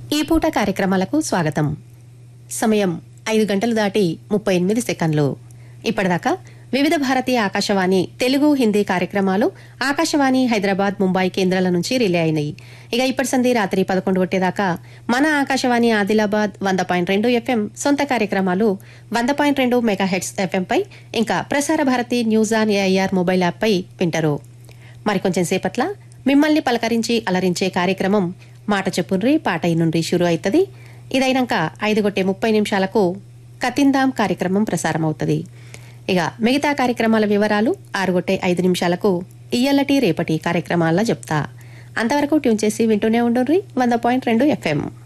ఈ పూట కార్యక్రమాలకు స్వాగతం. సమయం 5 గంటలు దాటి 38 సెకండ్లు. ఇప్పటిదాకా వివిధ భారతీయ ఆకాశవాణి తెలుగు హిందీ కార్యక్రమాలు ఆకాశవాణి హైదరాబాద్ ముంబై కేంద్రాల నుంచి రిలే అయినాయి. ఇక ఇప్పటి సంధి రాత్రి 11 కొట్టేదాకా మన ఆకాశవాణి ఆదిలాబాద్ 100.2 ఎఫ్ఎం సొంత కార్యక్రమాలు 100.2 మెగాహెర్ట్జ్ ఎఫ్ఎంపై ఇంకా Prasar Bharati news on AIR mobile యాప్పై వింటారు. మరికొంచెం సేపట్ల మిమ్మల్ని పలకరించి అలరించే కార్యక్రమం మాట చెప్పుండ్రి పాట ఇనుండ్రి షురు అవుతుంది. ఇదైనాక 5:30 నిమిషాలకు కతిందాం కార్యక్రమం ప్రసారం అవుతుంది. ఇక మిగతా కార్యక్రమాల వివరాలు 6:05 నిమిషాలకు ఇయ్యల్లటి రేపటి కార్యక్రమాల్లో చెప్తా. అంతవరకు ట్యూన్ చేసి వింటూనే ఉండుండ్రి 100.2 ఎఫ్ఎం.